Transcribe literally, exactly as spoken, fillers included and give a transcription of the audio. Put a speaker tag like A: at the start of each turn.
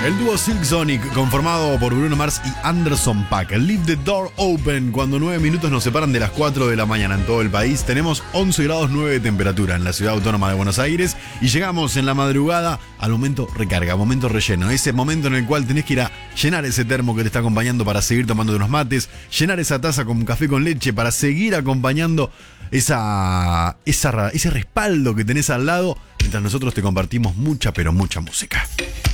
A: El dúo Silk Sonic, conformado por Bruno Mars y Anderson .Paak. Leave the door open. Cuando nueve minutos nos separan de las cuatro de la mañana en todo el país. Tenemos once grados nueve de temperatura en la ciudad autónoma de Buenos Aires. Y llegamos en la madrugada al momento recarga, momento relleno. Ese momento en el cual tenés que ir a llenar ese termo que te está acompañando para seguir tomando unos mates. Llenar esa taza con café con leche para seguir acompañando esa, esa, ese respaldo que tenés al lado. Mientras nosotros te compartimos mucha, pero mucha música.